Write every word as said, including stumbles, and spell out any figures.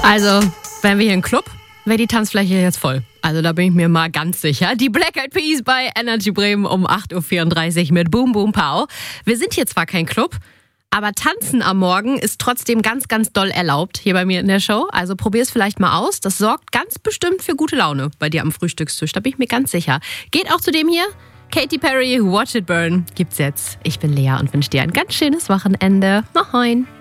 Also, wären wir hier im Club, wäre die Tanzfläche jetzt voll. Also da bin ich mir mal ganz sicher. Die Black Eyed Peas bei Energy Bremen um acht Uhr vierunddreißig mit Boom Boom Pow. Wir sind hier zwar kein Club, aber tanzen am Morgen ist trotzdem ganz, ganz doll erlaubt hier bei mir in der Show. Also probier es vielleicht mal aus. Das sorgt ganz bestimmt für gute Laune bei dir am Frühstückstisch. Da bin ich mir ganz sicher. Geht auch zu dem hier. Katy Perry, Watch It Burn gibt's jetzt. Ich bin Lea und wünsche dir ein ganz schönes Wochenende. Moin.